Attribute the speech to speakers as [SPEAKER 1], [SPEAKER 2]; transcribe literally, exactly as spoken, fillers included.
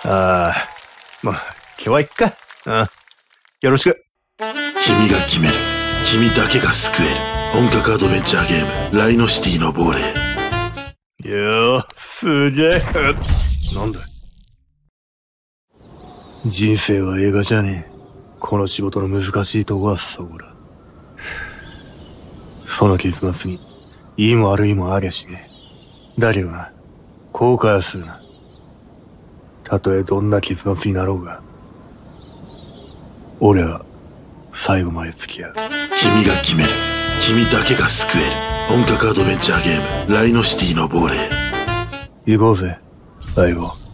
[SPEAKER 1] ああ、まあ、今日は行っか。うん。よろしく。
[SPEAKER 2] 君が決める。君だけが救える。本格アドベンチャーゲーム、ライノシティの亡霊。
[SPEAKER 1] よー、すげえ。なんだ。人生は映画じゃねえ。この仕事の難しいとこはそこだ。その結末に、いいも悪いもありゃしねえ。だけどな、後悔はするな。たとえどんな結末になろうが、俺は最後まで付き合う。
[SPEAKER 2] 君が決める。君だけが救える。本格アドベンチャーゲーム、ライノシティの亡霊。
[SPEAKER 1] 行こうぜ、相棒。